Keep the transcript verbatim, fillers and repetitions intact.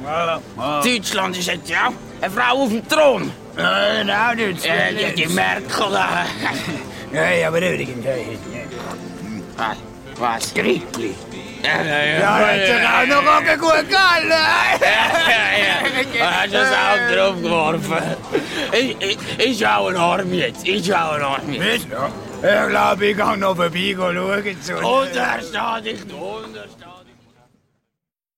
Ja, ja. Deutschland ist jetzt ja eine Frau auf dem Thron. Nein, auch nicht. Ja, die, die Merkel da. Nein, aber übrigens. Was? Was? Grippli. Ja, ja, ja. Ja, hat sich auch noch Roggen gut gehalten. Ja, ja. Hast du das auch drauf geworfen? Ich, ich, ich schaue einen Arm jetzt. Ich schaue einen Arm jetzt. Ja. Ich glaube, ich gehe noch vorbei schauen. Untersteh dich, untersteh.